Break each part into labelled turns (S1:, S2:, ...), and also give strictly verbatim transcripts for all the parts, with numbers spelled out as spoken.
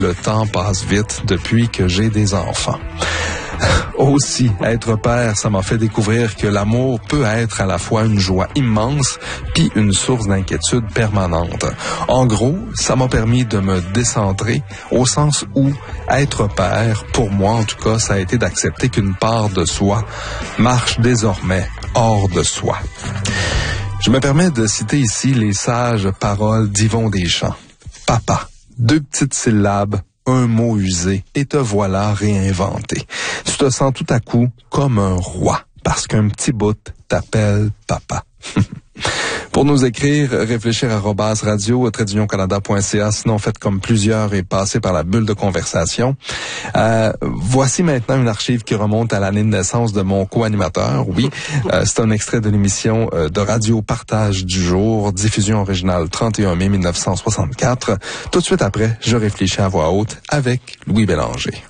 S1: Le temps passe vite depuis que j'ai des enfants. Aussi, être père, ça m'a fait découvrir que l'amour peut être à la fois une joie immense puis une source d'inquiétude permanente. En gros, ça m'a permis de me décentrer au sens où être père, pour moi en tout cas, ça a été d'accepter qu'une part de soi marche désormais hors de soi. Je me permets de citer ici les sages paroles d'Yvon Deschamps. Papa, deux petites syllabes, un mot usé, et te voilà réinventé. Tu te sens tout à coup comme un roi, parce qu'un petit bout t'appelle papa. Pour nous écrire, réfléchir arobase radio trait d'union canada point c a, sinon faites comme plusieurs et passez par la bulle de conversation. Euh, voici maintenant une archive qui remonte à l'année de naissance de mon co-animateur. Oui, euh, c'est un extrait de l'émission euh, de radio Partage du jour, diffusion originale trente et un mai mille neuf cent soixante-quatre. Tout de suite après, je réfléchis à voix haute avec Louis Bélanger.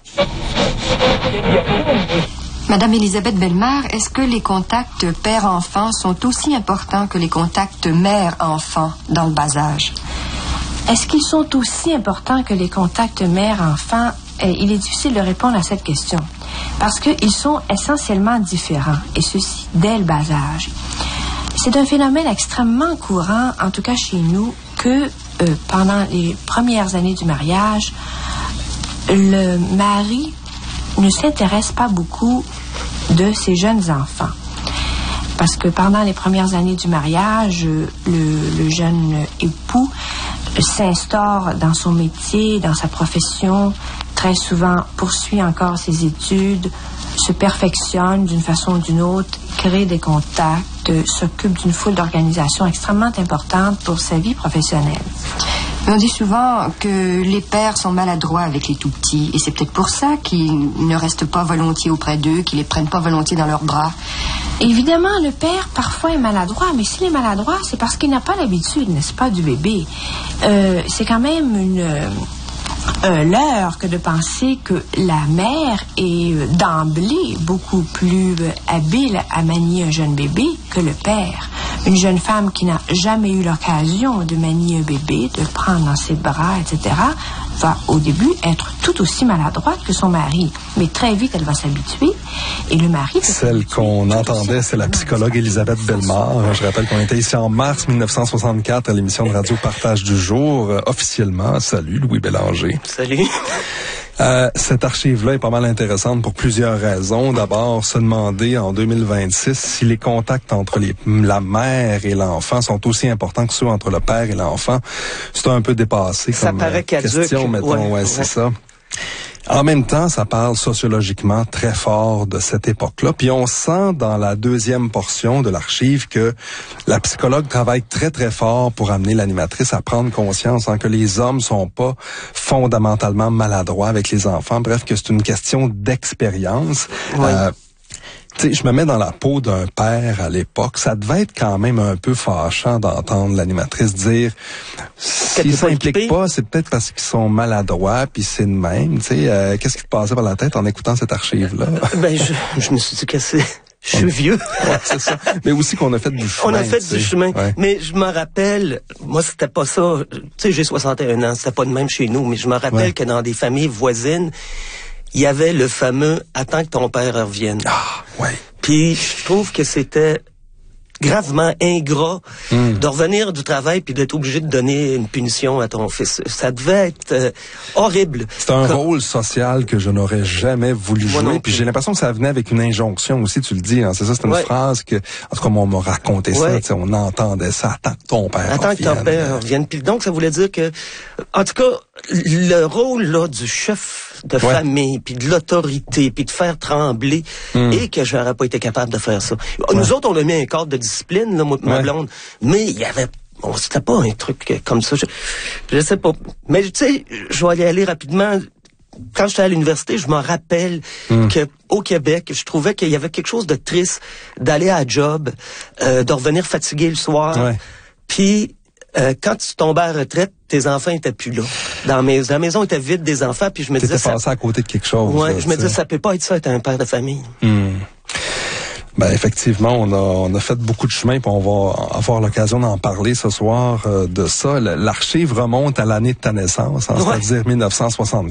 S2: Madame Elisabeth Bellemare, est-ce que les contacts père-enfant sont aussi importants que les contacts mère-enfant dans le bas âge?
S3: Est-ce qu'ils sont aussi importants que les contacts mère-enfant? Il est difficile de répondre à cette question parce qu'ils sont essentiellement différents, et ceci dès le bas âge. C'est un phénomène extrêmement courant, en tout cas chez nous, que euh, pendant les premières années du mariage, le mari ne s'intéresse pas beaucoup de ses jeunes enfants. Parce que pendant les premières années du mariage, le, le jeune époux s'instaure dans son métier, dans sa profession, très souvent poursuit encore ses études, se perfectionne d'une façon ou d'une autre, crée des contacts, s'occupe d'une foule d'organisations extrêmement importantes pour sa vie professionnelle.
S2: On dit souvent que les pères sont maladroits avec les tout-petits, et c'est peut-être pour ça qu'ils ne restent pas volontiers auprès d'eux, qu'ils les prennent pas volontiers dans leurs bras.
S3: Évidemment, le père, parfois, est maladroit, mais s'il est maladroit, c'est parce qu'il n'a pas l'habitude, n'est-ce pas, du bébé. Euh, c'est quand même une... Euh, leurre que de penser que la mère est euh, d'emblée beaucoup plus euh, habile à manier un jeune bébé que le père. Une jeune femme qui n'a jamais eu l'occasion de manier un bébé, de le prendre dans ses bras, et cetera, va au début être tout aussi maladroite que son mari. Mais très vite, elle va s'habituer. Et le mari...
S1: Celle qu'on entendait, c'est la psychologue Elisabeth Bellemare. Je rappelle qu'on était ici en mars mille neuf cent soixante-quatre à l'émission de radio Partage du jour. Euh, officiellement, salut Louis Bélanger.
S4: Salut.
S1: Euh, cette archive-là est pas mal intéressante pour plusieurs raisons. D'abord, se demander en deux mille vingt-six si les contacts entre les, la mère et l'enfant sont aussi importants que ceux entre le père et l'enfant. C'est un peu dépassé
S4: ça
S1: comme
S4: paraît
S1: euh, question, mettons. Ouais, ouais, c'est ouais. ça. En même temps, ça parle sociologiquement très fort de cette époque-là. Puis on sent dans la deuxième portion de l'archive que la psychologue travaille très, très fort pour amener l'animatrice à prendre conscience hein, que les hommes sont pas fondamentalement maladroits avec les enfants. Bref, que c'est une question d'expérience.
S4: Oui.
S1: Euh, Tu sais, je me mets dans la peau d'un père à l'époque. Ça devait être quand même un peu fâchant d'entendre l'animatrice dire s'ils s'impliquent pas, c'est peut-être parce qu'ils sont maladroits, puis c'est de même. Tu sais, euh, qu'est-ce qui te passait par la tête en écoutant cette archive-là?
S4: Ben, je, je me suis dit que c'est... Je suis vieux.
S1: Ouais, c'est ça. Mais aussi qu'on a fait du chemin.
S4: On a fait
S1: t'sais.
S4: du chemin.
S1: Ouais.
S4: Mais je me rappelle, moi, c'était pas ça. Tu sais, j'ai soixante et un ans, c'était pas de même chez nous, mais je me rappelle ouais. que dans des familles voisines, il y avait le fameux « Attends que ton père revienne ».
S1: Ah, ouais.
S4: Puis je trouve que c'était gravement ingrat mm. de revenir du travail puis d'être obligé de donner une punition à ton fils. Ça devait être euh, horrible.
S1: C'est un
S4: Comme...
S1: rôle social que je n'aurais jamais voulu jouer. Moi puis j'ai l'impression que ça venait avec une injonction aussi, tu le dis. Hein, c'est ça, c'est une ouais. phrase que, en tout cas, on m'a raconté
S4: ouais.
S1: ça. On entendait ça. Attends que ton père
S4: Attends
S1: revienne.
S4: que ton père revienne. Puis donc, ça voulait dire que, en tout cas, le rôle là du chef de ouais. famille, puis de l'autorité, puis de faire trembler, mm. et que j'aurais pas été capable de faire ça. Ouais. Nous autres, on a mis un cadre de discipline, là, moi, ma ouais. blonde, mais il y avait, bon, c'était pas un truc comme ça. Je, je sais pas. Mais tu sais, je vais aller aller rapidement. Quand j'étais à l'université, je me rappelle mm. que au Québec, je trouvais qu'il y avait quelque chose de triste d'aller à la job, euh, de revenir fatigué le soir,
S1: ouais.
S4: puis Euh, quand tu tombais à la retraite, tes enfants étaient plus là. Dans mes, la maison était vide des enfants, puis je me
S1: T'étais
S4: disais...
S1: passé
S4: ça,
S1: à côté de quelque chose.
S4: Ouais,
S1: là,
S4: je me disais, ça peut pas être ça, être un père de famille.
S1: Mm. Ben effectivement, on a on a fait beaucoup de chemin, puis on va avoir l'occasion d'en parler ce soir euh, de ça. L'archive remonte à l'année de ta naissance, hein, ouais. C'est-à-dire mille neuf cent soixante-quatre.